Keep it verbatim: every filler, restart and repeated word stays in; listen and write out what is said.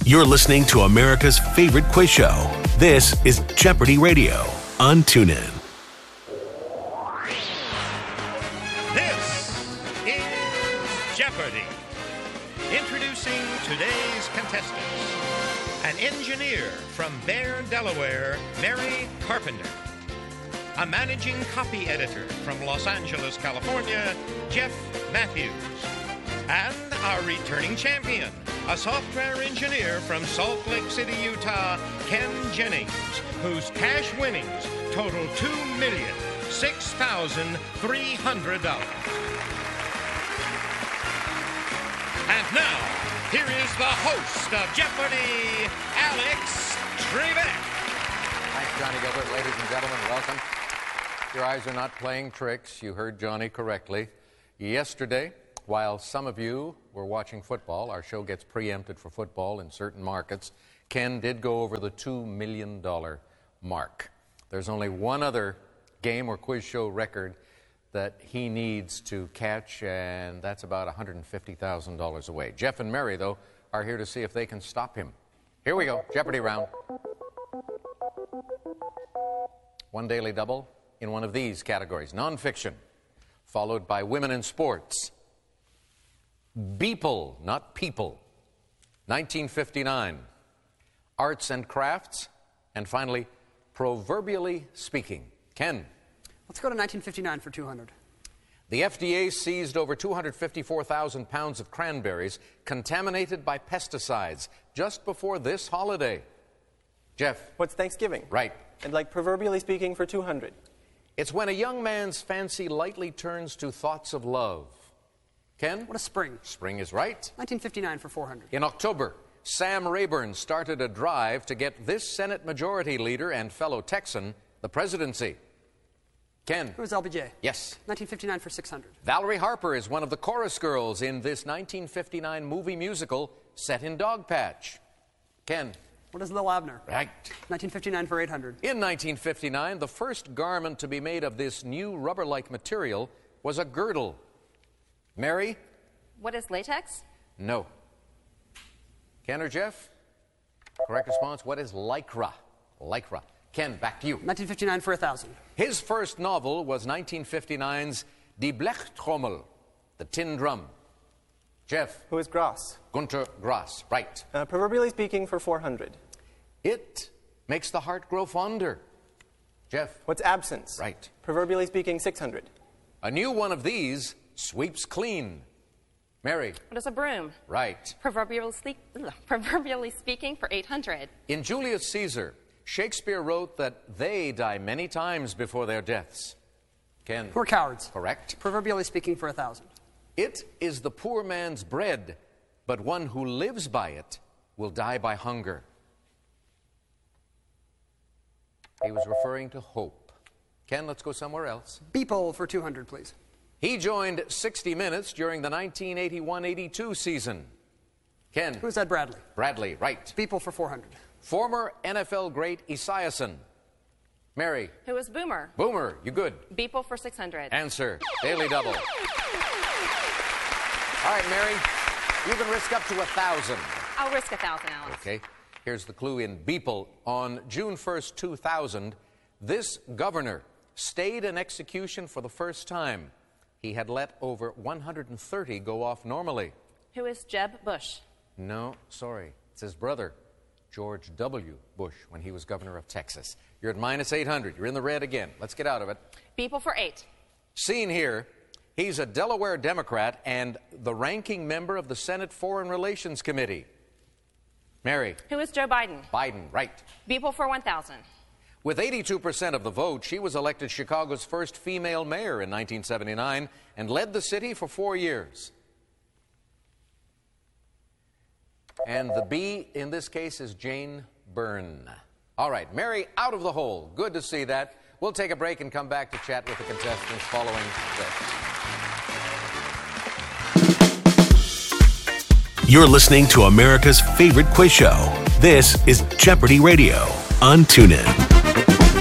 You're listening to America's favorite quiz show. This is Jeopardy Radio on TuneIn. This is Jeopardy! Introducing today's contestants. An engineer from Bear, Delaware, Mary Carpenter. A managing copy editor from Los Angeles, California, Jeff Matthews. And our returning champion, a software engineer from Salt Lake City, Utah, Ken Jennings, whose cash winnings total two million six thousand three hundred dollars. And now, here is the host of Jeopardy, Alex Trebek. Thanks, Johnny Gilbert. Ladies and gentlemen, welcome. Your eyes are not playing tricks. You heard Johnny correctly. Yesterday, while some of you were watching football, our show gets preempted for football in certain markets, Ken did go over the two million dollars mark. There's only one other game or quiz show record that he needs to catch, and that's about one hundred fifty thousand dollars away. Jeff and Mary, though, are here to see if they can stop him. Here we go, Jeopardy round. One daily double in one of these categories. Nonfiction, followed by women in sports. Beeple, not people. nineteen fifty-nine. Arts and crafts. And finally, proverbially speaking. Ken. Let's go to nineteen fifty-nine for two hundred. The F D A seized over two hundred fifty-four thousand pounds of cranberries contaminated by pesticides just before this holiday. Jeff. What's Thanksgiving? Right. And like proverbially speaking for two hundred. It's when a young man's fancy lightly turns to thoughts of love. Ken? What a spring. Spring is right. nineteen fifty-nine for four hundred. In October, Sam Rayburn started a drive to get this Senate Majority Leader and fellow Texan the presidency. Ken? Who was L B J? Yes. nineteen fifty-nine for six hundred. Valerie Harper is one of the chorus girls in this nineteen fifty-nine movie musical set in Dogpatch. Ken? What is Lil Abner? Right. nineteen fifty-nine for eight hundred. In nineteen fifty-nine, the first garment to be made of this new rubber-like material was a girdle. Mary? What is latex? No. Ken or Jeff? Correct response. What is lycra? Lycra. Ken, back to you. nineteen fifty-nine for one thousand. His first novel was nineteen fifty-nine's Die Blechtrommel, The Tin Drum. Jeff? Who is Grass? Gunter Grass. Right. Uh, proverbially speaking for four hundred. It makes the heart grow fonder. Jeff? What's absence? Right. Proverbially speaking six hundred. A new one of these sweeps clean. Mary? What is a broom? Right. Proverbially, sleep, ugh, proverbially speaking for eight hundred. In Julius Caesar, Shakespeare wrote that they die many times before their deaths. Ken? Poor cowards. Correct. Proverbially speaking for one thousand. It is the poor man's bread, but one who lives by it will die by hunger. He was referring to hope. Ken, let's go somewhere else. Beeple for two hundred, please. He joined sixty minutes during the nineteen eighty-one eighty-two season. Ken? Who's Ed Bradley? Bradley, right. Beeple for four hundred. Former N F L great Esiason. Mary? Who is Boomer? Boomer, you good. Beeple for six hundred. Answer, daily double. All right, Mary, you can risk up to a thousand. I'll risk a thousand, Alex. Okay, here's the clue in Beeple. On June first, two thousand, this governor stayed an execution for the first time. He had let over one hundred thirty go off normally. Who is Jeb Bush? No, sorry. It's his brother, George W. Bush, when he was governor of Texas. You're at minus eight hundred. You're in the red again. Let's get out of it. Beeple for eight. Seen here, he's a Delaware Democrat and the ranking member of the Senate Foreign Relations Committee. Mary? Who is Joe Biden? Biden, right. Beeple for one thousand. With eighty-two percent of the vote, she was elected Chicago's first female mayor in nineteen seventy-nine and led the city for four years. And the B in this case is Jane Byrne. All right, Mary out of the hole. Good to see that. We'll take a break and come back to chat with the contestants following this. You're listening to America's favorite quiz show. This is Jeopardy Radio on TuneIn.